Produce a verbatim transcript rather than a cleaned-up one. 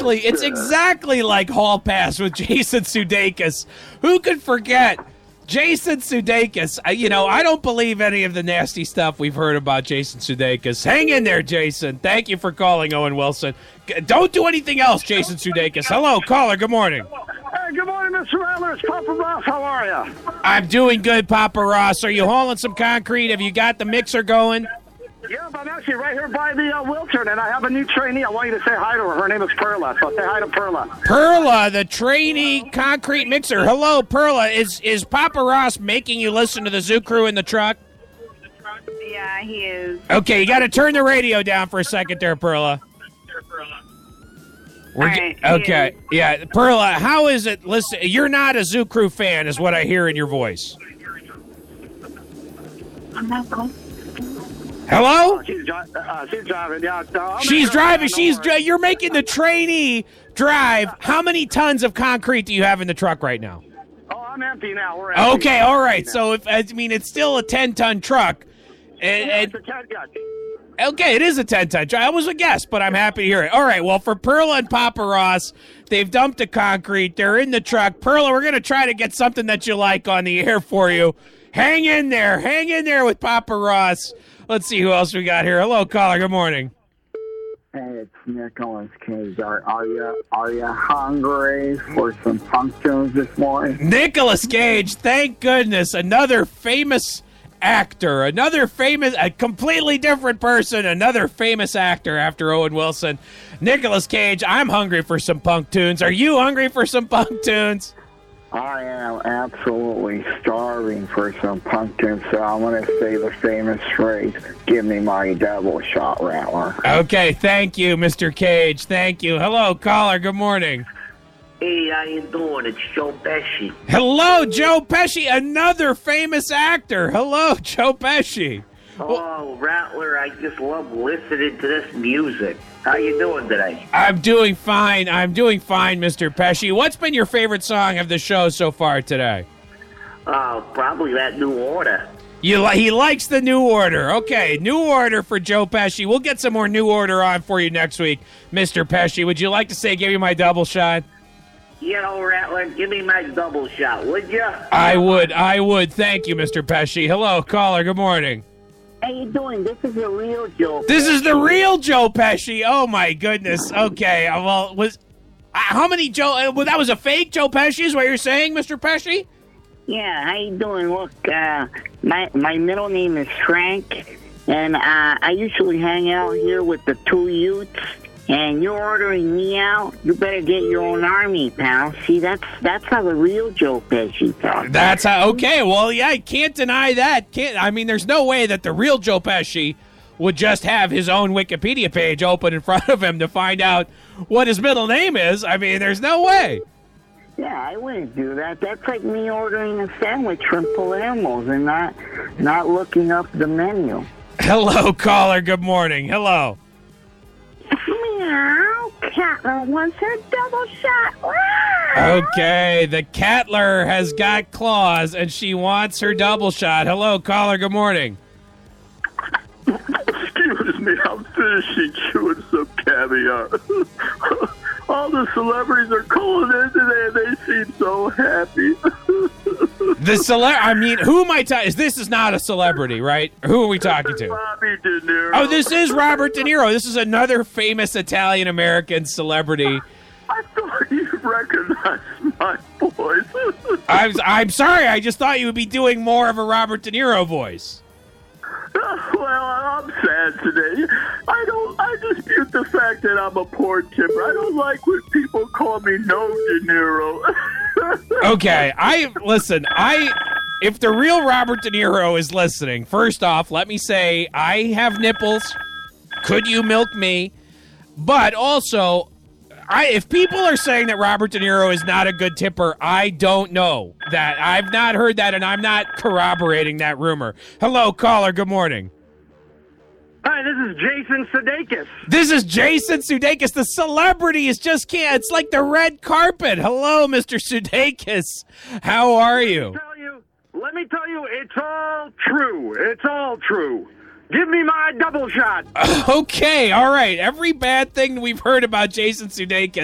exactly it's exactly like Hall Pass with Jason Sudeikis. Who could forget Jason Sudeikis? I, you know, I don't believe any of the nasty stuff we've heard about Jason Sudeikis. Hang in there, Jason. Thank you for calling, Owen Wilson. G- don't do anything else, Jason Sudeikis. Hello, caller. Good morning. Hey, good morning, Mister Rattler. It's Papa Ross. How are you? I'm doing good, Papa Ross. Are you hauling some concrete? Have you got the mixer going? Yeah, I'm actually right here by the uh, Wiltern, and I have a new trainee. I want you to say hi to her. Her name is Perla, so say hi to Perla. Perla, the trainee concrete mixer. Hello, Perla. Is is Papa Ross making you listen to the Zoo Crew in the truck? Yeah, he is. Okay, you got to turn the radio down for a second there, Perla. We're Right, ge- okay, yeah. Perla, how is it? Listen, you're not a Zoo Crew fan, is what I hear in your voice. I'm not going. Oh, Hello? she's, dri- uh, she's driving. Yeah, no, I'm She's not driving. don't She's worry. dri- You're making the trainee drive. How many tons of concrete do you have in the truck right now? Oh, I'm empty now. We're empty. Okay, all right. So if I mean, it's still a ten-ton truck. And, Yeah, and it's a cat- yeah. okay, it is a ten-ton truck. I was a guess, but I'm happy to hear it. All right. Well, for Perla and Papa Ross, they've dumped the concrete. They're in the truck. Perla, we're gonna try to get something that you like on the air for you. Hang in there. Hang in there with Papa Ross. Let's see who else we got here. Hello, caller. Good morning. Hey, it's Nicholas Cage. Are, are you are you hungry for some punk tunes this morning? Nicolas Cage. Thank goodness. Another famous actor. Another famous, a completely different person. Another famous actor after Owen Wilson. Nicolas Cage. I'm hungry for some punk tunes. Are you hungry for some punk tunes? I am absolutely starving for some punk tunes, so I'm going to say the famous phrase, "Give me my double shot, Rattler." Okay, thank you, Mister Cage. Thank you. Hello, caller. Good morning. Hey, how you doing? It's Joe Pesci. Hello, Joe Pesci, another famous actor. Hello, Joe Pesci. Oh, Rattler, I just love listening to this music. How you doing today? I'm doing fine. I'm doing fine, Mister Pesci. What's been your favorite song of the show so far today? Oh, probably that New Order. You li- he likes the New Order. Okay, New Order for Joe Pesci. We'll get some more New Order on for you next week, Mister Pesci. Would you like to say, give me my double shot? You know, Rattler, give me my double shot, would you? I would. I would. Thank you, Mister Pesci. Hello, caller. Good morning. How you doing? This is the real Joe. This is the real Joe Pesci. Oh my goodness. Okay. uh, Well, was uh, how many Joe? Uh, well, that was a fake Joe Pesci. Is what you're saying, Mister Pesci? Yeah, how you doing? Look, uh, my my middle name is Frank, and uh, I usually hang out here with the two youths. And you're ordering me out? You better get your own army, pal. See, that's that's how the real Joe Pesci talks. That's how. Okay. Well, yeah, I can't deny that. Can't. I mean, there's no way that the real Joe Pesci would just have his own Wikipedia page open in front of him to find out what his middle name is. I mean, there's no way. Yeah, I wouldn't do that. That's like me ordering a sandwich from Palermo's and not not looking up the menu. Hello, caller. Good morning. Hello. Meow. Catler wants her double shot. Okay, the Catler has got claws, and she wants her double shot. Hello, caller. Good morning. Excuse me, I'm finishing chewing some caviar. All the celebrities are calling in today, and they seem so happy. The cele- I mean, who am I talking? This is not a celebrity, right? Who are we talking to? Bobby De Niro. Oh, this is Robert De Niro. This is another famous Italian-American celebrity. I thought you recognized my voice. I'm, I'm sorry. I just thought you would be doing more of a Robert De Niro voice. Well, I'm sad today. I don't. I dispute the fact that I'm a poor tipper. I don't like when people call me No De Niro. Okay, I listen. I if the real Robert De Niro is listening, first off, let me say I have nipples. Could you milk me? But also, I if people are saying that Robert De Niro is not a good tipper, I don't know that. I've not heard that, and I'm not corroborating that rumor. Hello, caller. Good morning. Hi, this is Jason Sudeikis. This is Jason Sudeikis. The celebrity is just can't. It's like the red carpet. Hello, Mister Sudeikis. How are you? Tell you, let me tell you, it's all true. It's all true. Give me my double shot. Okay, all right. Every bad thing we've heard about Jason Sudeikis